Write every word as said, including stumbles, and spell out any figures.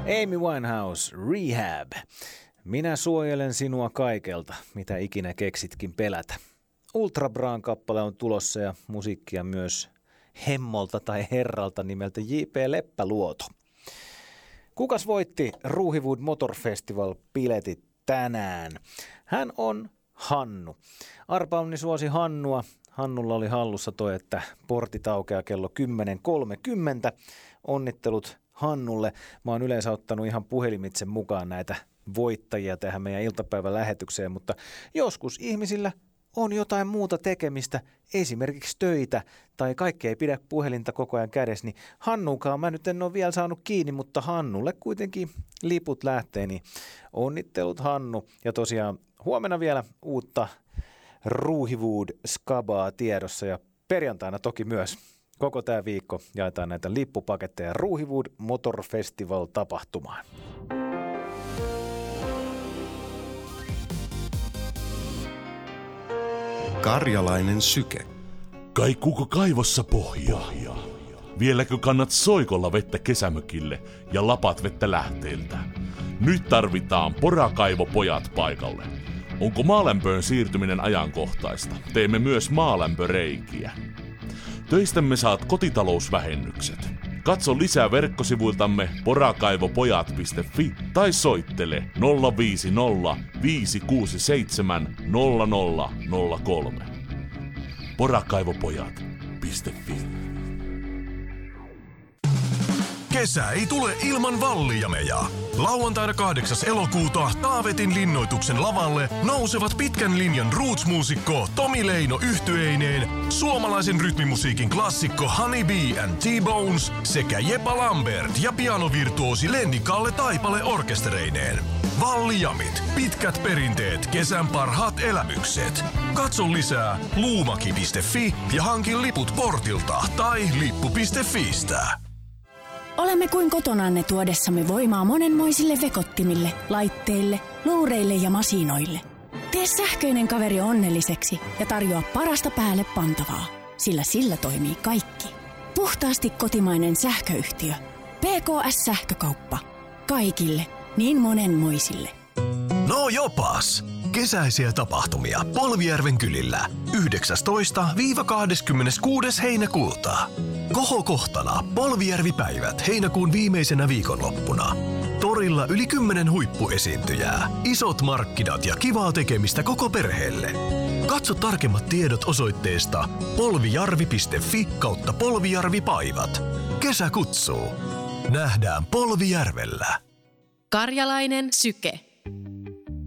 Amy Winehouse, Rehab. Minä suojelen sinua kaikelta, mitä ikinä keksitkin pelätä. Ultra Braan kappale on tulossa ja musiikkia myös hemmolta tai herralta nimeltä J P Leppäluoto. Kukas voitti Ruuhiwood Motor Festival-piletit tänään? Hän on Hannu. Arpaonni suosi Hannua. Hannulla oli hallussa toi, että portit aukeaa kello kymmenen kolmekymmentä. Onnittelut Hannulle. Mä oon yleensä ottanut ihan puhelimitse mukaan näitä voittajia tähän meidän iltapäivän lähetykseen, mutta joskus ihmisillä on jotain muuta tekemistä, esimerkiksi töitä, tai kaikki ei pidä puhelinta koko ajan kädessä, niin Hannukaan mä nyt en ole vielä saanut kiinni, mutta Hannulle kuitenkin liput lähtee, niin onnittelut Hannu. Ja tosiaan huomenna vielä uutta Ruuhiwood Skabaa tiedossa ja perjantaina toki myös koko tämä viikko jaetaan näitä lippupaketteja Ruuhiwood Motor Festival -tapahtumaan. Karjalainen syke. Kaikuuko kaivossa pohjaa? Vieläkö kannat soikolla vettä kesämökille ja lapat vettä lähteeltä? Nyt tarvitaan porakaivopojat paikalle. Onko maalämpöön siirtyminen ajankohtaista? Teemme myös maalämpöreikiä. Töistämme saat kotitalousvähennykset. Katso lisää verkkosivuiltamme porakaivopojat piste fi tai soittele nolla viisi nolla viisi kuusi seitsemän nolla nolla nolla kolme. porakaivopojat piste fi. Kesä ei tule ilman Vallijameja. Lauantaina kahdeksas elokuuta Taavetin linnoituksen lavalle nousevat pitkän linjan roots-muusikko Tomi Leino yhtyeineen, suomalaisen rytmimusiikin klassikko Honey Bee and T-Bones sekä Jepa Lambert ja pianovirtuosi Lenni Kalle Taipale orkestereineen. Vallijamit, pitkät perinteet, kesän parhaat elämykset. Katso lisää luumaki piste fi ja hankin liput portilta tai lippu piste fiistä. Olemme kuin kotonanne tuodessamme voimaa monenmoisille vekottimille, laitteille, luureille ja masinoille. Tee sähköinen kaveri onnelliseksi ja tarjoa parasta päälle pantavaa, sillä sillä toimii kaikki. Puhtaasti kotimainen sähköyhtiö. P K S-sähkökauppa. Kaikille, niin monenmoisille. No jopas! Kesäisiä tapahtumia Polvijärven kylillä yhdeksästoista kahdeskymmeneskuudes heinäkuuta. Kohokohtana Polvijärvi-päivät heinäkuun viimeisenä viikonloppuna. Torilla yli kymmenen huippuesiintyjää, isot markkinat ja kivaa tekemistä koko perheelle. Katso tarkemmat tiedot osoitteesta polvijarvi piste fi kautta polvijarvipaivat. Kesä kutsuu. Nähdään Polvijärvellä. Karjalainen syke.